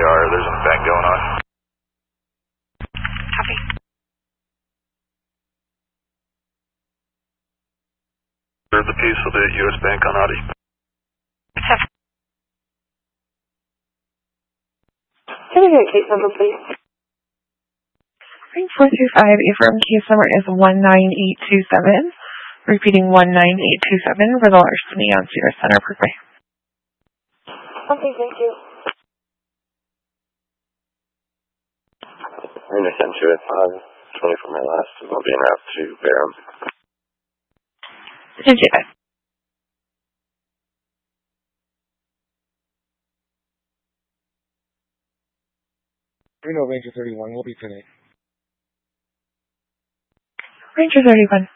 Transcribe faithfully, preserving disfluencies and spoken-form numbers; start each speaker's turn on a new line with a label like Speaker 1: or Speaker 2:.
Speaker 1: are. There's an event going on.
Speaker 2: Copy.
Speaker 1: Heard the piece with the U S Bank on Audi.
Speaker 2: Seven.
Speaker 3: Can you get case number, please?
Speaker 4: four two five, affirm case number is one nine eight two seven. Repeating one nine eight two seven for the larceny on Cedar Center Parkway.
Speaker 3: Okay, thank you.
Speaker 5: I'm going to send you at five twenty for my last, and I'll be en route to Barham.
Speaker 4: Did you guys?
Speaker 6: Reno Ranger thirty-one, we'll be today.
Speaker 4: Ranger thirty-one.